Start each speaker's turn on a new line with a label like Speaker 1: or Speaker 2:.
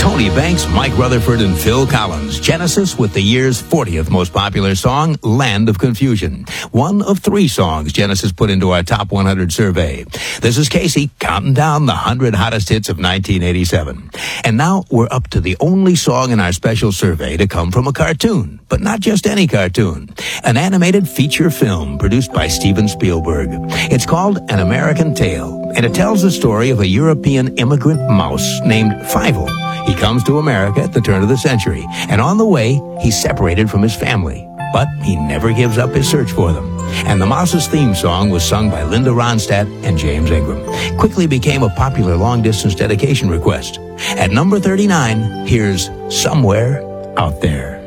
Speaker 1: Tony Banks, Mike Rutherford, and Phil Collins. Genesis with the year's 40th most popular song, Land of Confusion. One of 3 songs Genesis put into our Top 100 survey. This is Casey counting down the 100 hottest hits of 1987. And now we're up to the only song in our special survey to come from a cartoon. But not just any cartoon. An animated feature film produced by Steven Spielberg. It's called An American Tale, and it tells the story of a European immigrant mouse named Fievel. He comes to America at the turn of the century, and on the way, he's separated from his family. But he never gives up his search for them. And the Mouse's theme song was sung by Linda Ronstadt and James Ingram. Quickly became a popular long-distance dedication request. At number 39, here's Somewhere Out There.